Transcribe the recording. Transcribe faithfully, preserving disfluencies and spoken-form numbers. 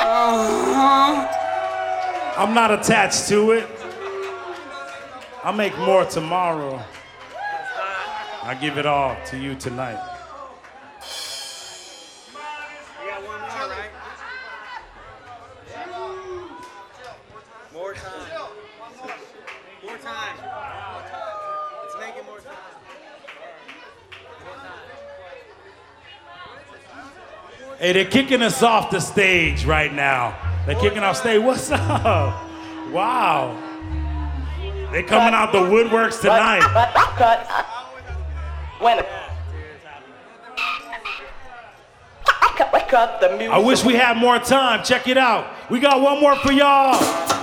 I'm not attached to it. I'll make more tomorrow. I give it all to you tonight. You got one more, right? More time. More time. Let's make it more time. Hey, they're kicking us off the stage right now. They're kicking off stage. What's up? Wow. They're coming out the woodworks tonight. Cut, cut, cut. When cut, cut the music. I wish we had more time. Check it out. We got one more for y'all.